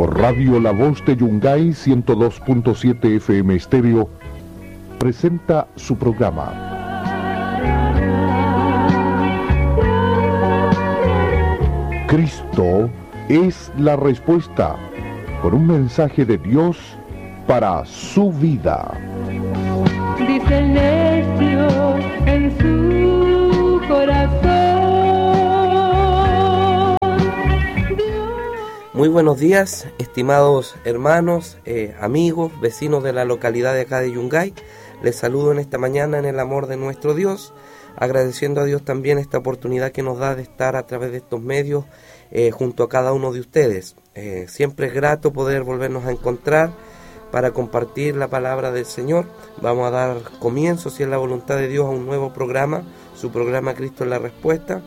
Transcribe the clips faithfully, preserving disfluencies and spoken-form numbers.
Radio La Voz de Yungay ciento dos punto siete F M Estéreo presenta su programa Cristo es la respuesta, con un mensaje de Dios para su vida. Dice el necio en su corazón. Muy buenos días, estimados hermanos, eh, amigos, vecinos de la localidad de acá de Yungay. Les saludo en esta mañana en el amor de nuestro Dios, agradeciendo a Dios también esta oportunidad que nos da de estar a través de estos medios eh, junto a cada uno de ustedes. Eh, siempre es grato poder volvernos a encontrar para compartir la palabra del Señor. Vamos a dar comienzo, si es la voluntad de Dios, a un nuevo programa, su programa Cristo es la Respuesta,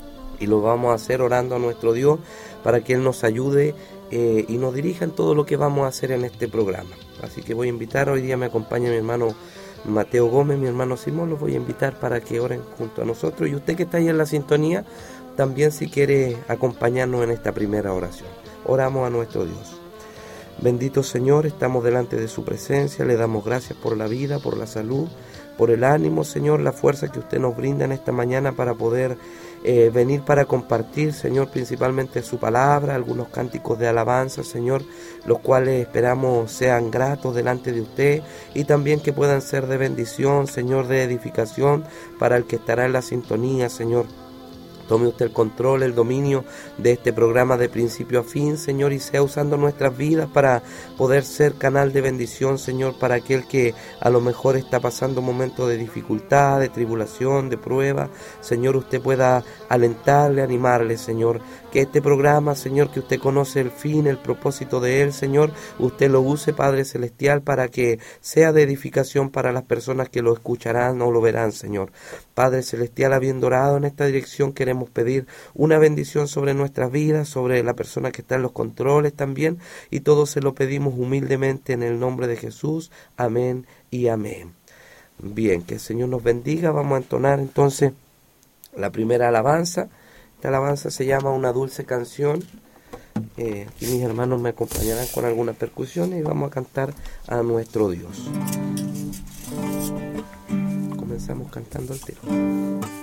y lo vamos a hacer orando a nuestro Dios para que Él nos ayude eh, y nos dirija en todo lo que vamos a hacer en este programa. Así que voy a invitar, hoy día me acompaña mi hermano Mateo Gómez, mi hermano Simón, los voy a invitar para que oren junto a nosotros, y usted que está ahí en la sintonía, también si quiere acompañarnos en esta primera oración. Oramos a nuestro Dios. Bendito Señor, estamos delante de su presencia, le damos gracias por la vida, por la salud, por el ánimo, Señor, la fuerza que usted nos brinda en esta mañana para poder eh, venir para compartir, Señor, principalmente su palabra, algunos cánticos de alabanza, Señor, los cuales esperamos sean gratos delante de usted y también que puedan ser de bendición, Señor, de edificación para el que estará en la sintonía, Señor. Tome usted el control, el dominio de este programa de principio a fin, Señor, y sea usando nuestras vidas para poder ser canal de bendición, Señor, para aquel que a lo mejor está pasando momentos de dificultad, de tribulación, de prueba. Señor, usted pueda alentarle, animarle, Señor. Que este programa, Señor, que usted conoce el fin, el propósito de él, Señor, usted lo use, Padre Celestial, para que sea de edificación para las personas que lo escucharán o lo verán, Señor. Padre Celestial, habiendo orado en esta dirección, queremos pedir una bendición sobre nuestras vidas, sobre la persona que está en los controles también, y todo se lo pedimos humildemente en el nombre de Jesús. Amén y amén. Bien, que el Señor nos bendiga. Vamos a entonar entonces la primera alabanza. Esta alabanza se llama Una Dulce Canción. Eh, aquí mis hermanos me acompañarán con algunas percusiones y vamos a cantar a nuestro Dios. Comenzamos cantando el tiro.